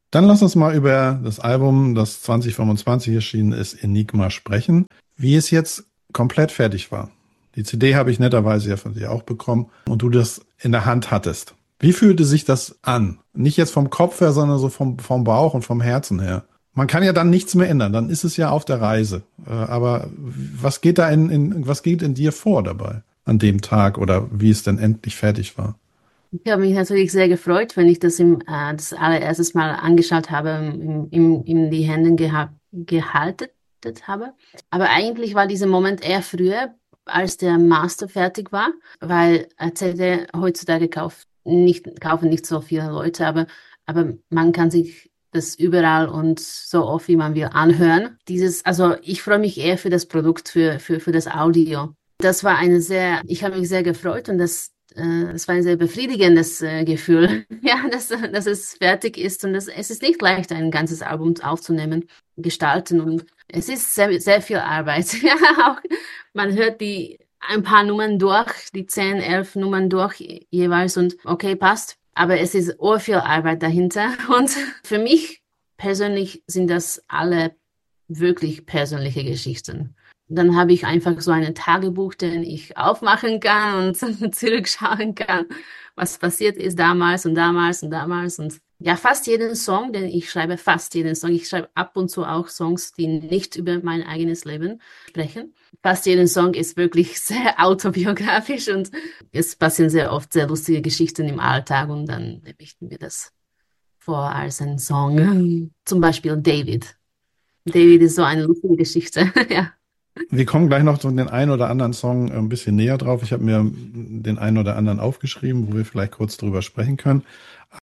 Dann lass uns mal über das Album, das 2025 erschienen ist, Enigma, sprechen, wie es jetzt komplett fertig war. Die CD habe ich netterweise ja von dir auch bekommen und du das in der Hand hattest. Wie fühlte sich das an? Nicht jetzt vom Kopf her, sondern so vom Bauch und vom Herzen her. Man kann ja dann nichts mehr ändern, dann ist es ja auf der Reise. Aber was geht da was geht in dir vor dabei an dem Tag oder wie es denn endlich fertig war? Ich habe mich natürlich sehr gefreut, wenn ich das allererstes Mal angeschaut habe, in die Hände gehalten habe. Aber eigentlich war dieser Moment eher früher, als der Master fertig war, weil CD heutzutage kaufen nicht so viele Leute, aber man kann sich das überall und so oft wie man will anhören. Also ich freue mich eher für das Produkt, für das Audio. Ich habe mich sehr gefreut und das war ein sehr befriedigendes Gefühl, ja, dass es fertig ist und es ist nicht leicht, ein ganzes Album aufzunehmen, gestalten und es ist sehr viel Arbeit. Ja, auch man hört ein paar Nummern durch, die 10, 11 Nummern durch jeweils und okay, passt. Aber es ist auch viel Arbeit dahinter und für mich persönlich sind das alle wirklich persönliche Geschichten. Dann habe ich einfach so ein Tagebuch, den ich aufmachen kann und zurückschauen kann, was passiert ist damals und damals und damals. Und ja, fast jeden Song, den ich schreibe, fast jeden Song. Ich schreibe ab und zu auch Songs, die nicht über mein eigenes Leben sprechen. Fast jeden Song ist wirklich sehr autobiografisch und es passieren sehr oft sehr lustige Geschichten im Alltag und dann nehme ich mir das vor als ein Song. Zum Beispiel David. David ist so eine lustige Geschichte, ja. Wir kommen gleich noch zu den einen oder anderen Song ein bisschen näher drauf. Ich habe mir den einen oder anderen aufgeschrieben, wo wir vielleicht kurz drüber sprechen können.